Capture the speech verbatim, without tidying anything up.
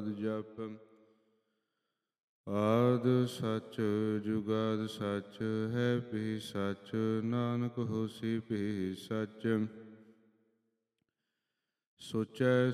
ਜਪ ਆਦ ਸਚ ਜੁਗਾਦ ਸਚ ਹੈ ਭੀ ਸਚ ਨਾਨਕ ਹੋਸੀ ਭੀ ਸਚ। ਸੋਚੈ